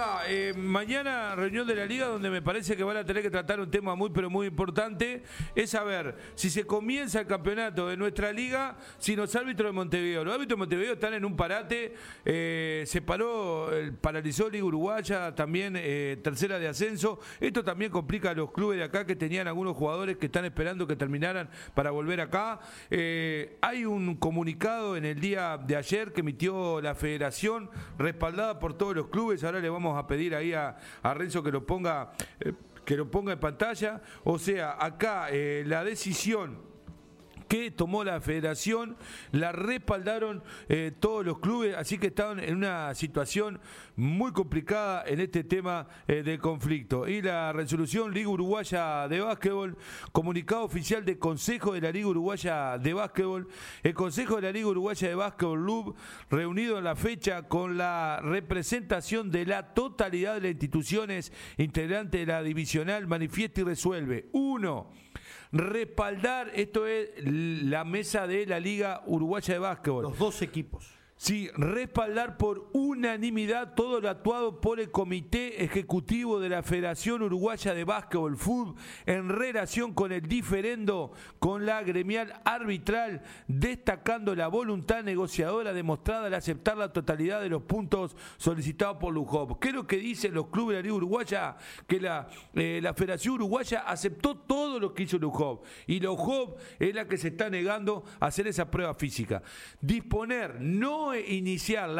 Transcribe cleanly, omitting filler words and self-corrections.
acá, mañana reunión de la Liga donde me parece que van a tener que tratar un tema muy pero muy importante, es saber si se comienza el campeonato de nuestra Liga sin los árbitros de Montevideo. Los árbitros de Montevideo están en un parate, se paralizó Liga Uruguaya, también tercera de ascenso. Esto también complica a los clubes de acá que tenían algunos jugadores que están esperando que terminaran para volver acá. Hay un comunicado en el día de ayer que emitió la Federación, respaldada por todos los clubes. Ahora le vamos a pedir ahí a Renzo que lo ponga en pantalla. O sea, acá la decisión que tomó la Federación la respaldaron todos los clubes, así que estaban en una situación muy complicada en este tema del conflicto. Y la resolución Liga Uruguaya de Básquetbol, comunicado oficial del Consejo de la Liga Uruguaya de Básquetbol. El Consejo de la Liga Uruguaya de Básquetbol Club, reunido en la fecha con la representación de la totalidad de las instituciones integrantes de la divisional, manifiesta y resuelve: 1. Respaldar, esto es la mesa de la Liga Uruguaya de Básquetbol. Los dos equipos. Sí, respaldar por unanimidad todo lo actuado por el Comité Ejecutivo de la Federación Uruguaya de Básquetbol FUB en relación con el diferendo con la gremial arbitral, destacando la voluntad negociadora demostrada al aceptar la totalidad de los puntos solicitados por Lujov. ¿Qué es lo que dicen los clubes de la Liga Uruguaya? Que la Federación Uruguaya aceptó todo lo que hizo Lujov, y Lujov es la que se está negando a hacer esa prueba física. Disponer, no iniciar